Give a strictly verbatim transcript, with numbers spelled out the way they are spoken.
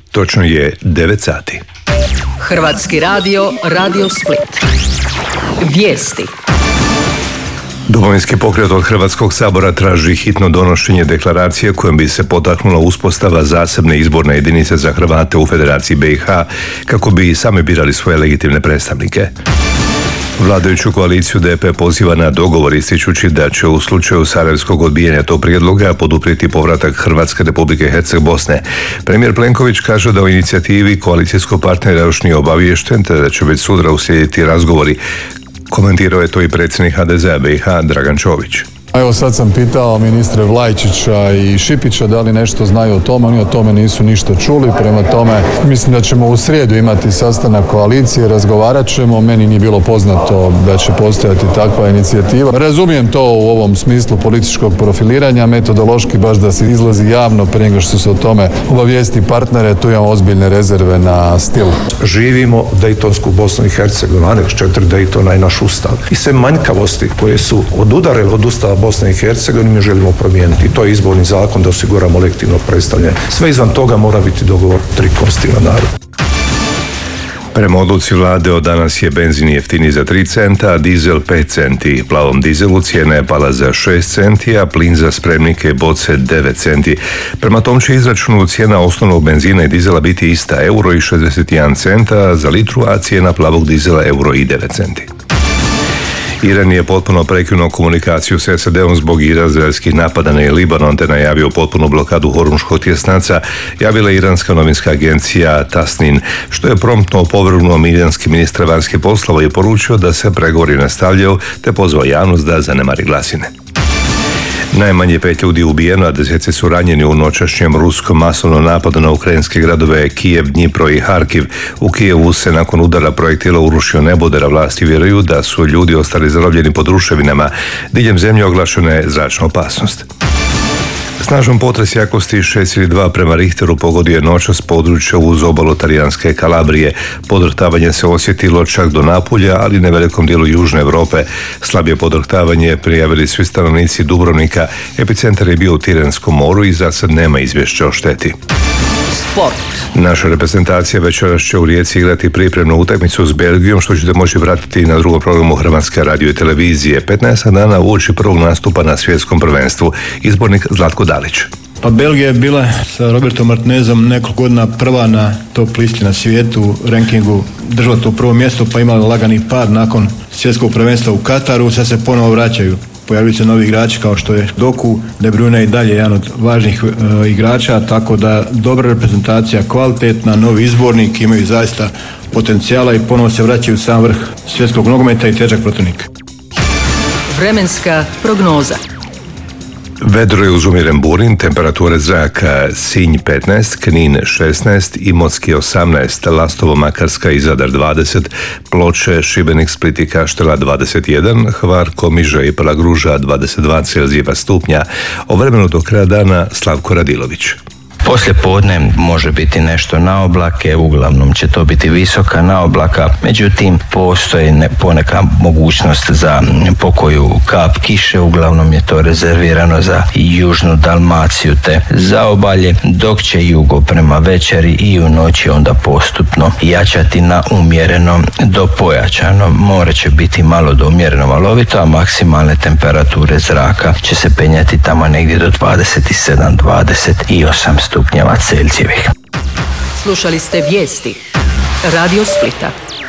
Točno je devet sati. Hrvatski radio, Radio Split. Vijesti. Domovinski pokret od Hrvatskog sabora traži hitno donošenje deklaracije kojom bi se potaknula uspostava zasebne izborne jedinice za Hrvate u Federaciji B i H kako bi sami birali svoje legitimne predstavnike. Vladajuću koaliciju D P poziva na dogovor ističući da će u slučaju sarajevskog odbijanja tog prijedloga poduprijeti povratak Hrvatske Republike Herceg Bosne. Premijer Plenković kaže da o inicijativi koalicijskog partnera još nije obaviješten te da će već sutra uslijediti razgovori. Komentirao je to i predsjednik H D Z A B i H Dragan Čović. Evo sad sam pitao ministre Vlajčića i Šipića da li nešto znaju o tome, oni o tome nisu ništa čuli, prema tome mislim da ćemo u srijedu imati sastanak koalicije, razgovarat ćemo, meni nije bilo poznato da će postojati takva inicijativa. Razumijem to u ovom smislu političkog profiliranja, metodološki baš da se izlazi javno prije nego što se o tome obavijesti partnere, tu imamo ozbiljne rezerve na stil. Živimo Dejtonsku Bosnu i Hercegovinu, aneks četiri Dejtona i naš ustav. I sve manjkavosti koje su odudarele od ustava Bosne i Hercegovine mi želimo promijeniti. To je izborni zakon da osiguramo legitimno predstavljanje. Sve izvan toga mora biti dogovor tri konstitutivna naroda. Prema odluci vlade od danas je benzin jeftiniji za tri centa, a dizel pet centi. Plavom dizelu cijena je pala za šest centi, a plin za spremnike boce devet centi. Prema tom će izračunu cijena osnovnog benzina i dizela biti ista, euro i šezdeset jedan centa za litru, a cijena plavog dizela euro i devet centi. Iran je potpuno prekinuo komunikaciju s S A D-om zbog izraelskih napada na Libanon te najavio potpunu blokadu Hormuškog tjesnaca, javila iranska novinska agencija Tasnin, što je promptno opovrgnuo iranski ministar vanjskih poslova i poručio da se pregovori nastavljaju te pozvao javnost da zanemari glasine. Najmanje pet ljudi ubijeno, a deseci su ranjeni u noćašnjem ruskom masovnom napadu na ukrajinske gradove Kijev, Dnipro i Harkiv. U Kijevu se nakon udara projektila urušio nebodera, vlasti vjeruju da su ljudi ostali zarobljeni pod ruševinama. Diljem zemlje oglašena je zračna opasnost. Snažan potres jakosti šest zarez dva prema Richteru pogodio je noćas područja uz obalu talijanske Kalabrije. Podrhtavanje se osjetilo čak do Napulja, ali na velikom dijelu južne Europe. Slabije podrhtavanje prijavili svi stanovnici Dubrovnika. Epicentar je bio u Tirenskom moru i za sad nema izvješća o šteti. Sport. Naša reprezentacija večeras će u Rijeci igrati pripremnu utakmicu s Belgijom, što ćete moći pratiti na drugom programu Hrvatske radio i televizije. petnaest dana uoči prvog nastupa na svjetskom prvenstvu. Izbornik Zlatko Dalić. Pa Belgija je bila sa Robertom Martinezom nekoliko godina prva na top listi na svijetu, rankingu držala to prvo mjesto, pa imala lagani pad nakon svjetskog prvenstva u Kataru, sad se ponovo vraćaju. Pojavili se novi igrači kao što je Doku, De Bruyne i dalje jedan od važnih e, igrača, tako da dobra reprezentacija, kvalitetna, novi izbornik, imaju zaista potencijala i ponovo se vraćaju u sam vrh svjetskog nogometa i težak protivnik. Vremenska prognoza. Vedro je uz umjeren burin, temperature zraka Sinj petnaest, Knin šesnaest, Imotski osamnaest, Lastovo, Makarska i Zadar dvadeset, Ploče, Šibenik, Split i Kaštela dvadeset jedan, Hvar, Komiža i Palagruža dvadeset dva Celzijeva stupnja. O vremenu do kraja dana Slavko Radilović. Poslije podne može biti nešto na oblake, uglavnom će to biti visoka na oblaka, međutim postoji ne, poneka mogućnost za pokoju kap kiše, uglavnom je to rezervirano za južnu Dalmaciju te zaobalje, dok će jugo prema večeri i u noći onda postupno jačati na umjereno do pojačano. More će biti malo do umjereno valovito, a maksimalne temperature zraka će se penjati tamo negdje do dvadeset sedam do dvadeset osam stupnjeva Celzijevih. Slušali ste vijesti Radio Splita.